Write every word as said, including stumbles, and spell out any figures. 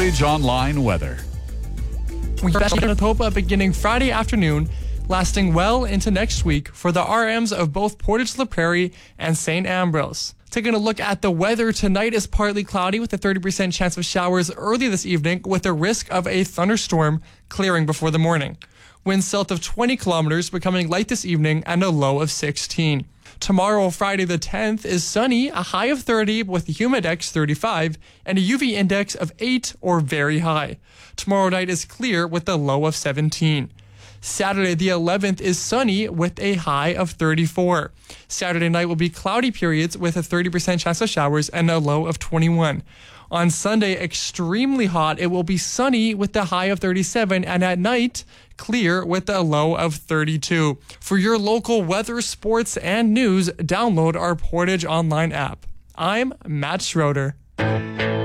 Portage Online weather. We have Manitoba beginning Friday afternoon, lasting well into next week for the R Ms of both Portage La Prairie and Saint Ambrose. Taking a look at the weather, tonight is partly cloudy with a thirty percent chance of showers early this evening with a risk of a thunderstorm clearing before the morning. Winds south of twenty kilometers, becoming light this evening and a low of sixteen. Tomorrow, Friday the tenth, is sunny, a high of thirty with a humidex thirty-five and a U V index of eight or very high. Tomorrow night is clear with a low of seventeen. Saturday the eleventh is sunny with a high of thirty-four. Saturday night will be cloudy periods with a thirty percent chance of showers and a low of twenty-one. On Sunday, extremely hot. It will be sunny with a high of thirty-seven, and at night, clear with a low of thirty-two. For your local weather, sports, and news, download our Portage Online app. I'm Matt Schroeder.